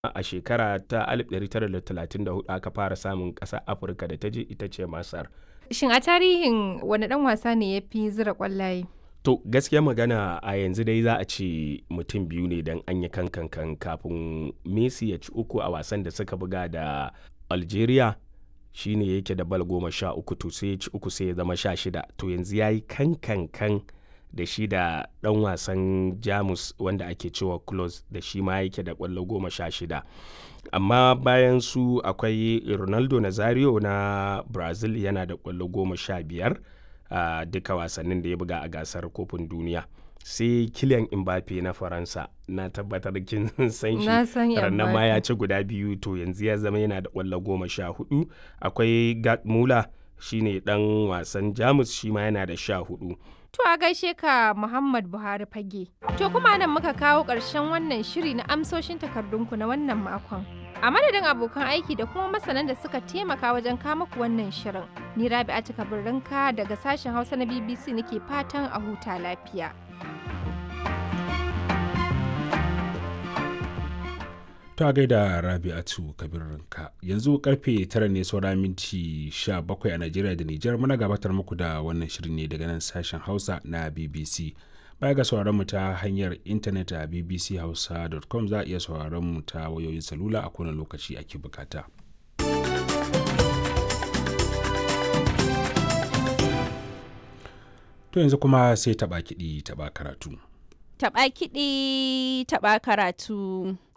a shekara ta 1934 aka fara samun ƙasar Afirka da ta je ita ce Masar. Shin a tarihin wani ɗan wasa ne ya fi zira ƙwallaye? To gaskiya magana a yanzu dai za a ce mutum biyu ne don an yi kankan kafin Messi ya ci 3 a wasan da suka buga da Algeria shine yake da bal 13 to sai ya ci 3 sai ya zama 16 to yanzu ya yi kankan da shi da ɗan wasan Jamus wanda ake cewa Klose da shi ma yake da ƙwallo 16 amma bayan su akwai Ronaldo Nazario na Brazil yana da ƙwallo 15 a duka wasannin da ya buga a gasar kofin duniya. Sai Kylian Mbappe na Faransa na tabbatar kin san shi rannan ma ya ci guda 2 to yanzu ya zama yana da ƙwallo 14. Akwai Gerd Müller shine dan wasan Jamus shi ma yana da 14. To a gaishe ka Muhammad Buhari Fage. To kuma nan muka kawo ƙarshen wannan shiri na amsoshin takardunku na wannan makon. A madadin abokan aiki da kuma masanan da suka taimaka wajen kama ku wannan shirin. Ni Rabi'atu Kabirrinka daga sashen Hausa na BBC nake fatan a huta lafiya. Ta gaida Rabi'atu Kabirrinka. Yanzu karfe 9 ne saura minti 17 a Najeriya da Nijar muna gabatar muku da wannan shirin ne daga nan sashen Hausa na BBC. Baya ga sauraron mu ta hanyar intanet a bbchausa.com za a iya sauraron mu ta wayoyin salula a kowane lokaci ake bukata. To yanzu kuma sai taɓa kiɗi taɓa karatu. Taɓa kiɗi taɓa karatu.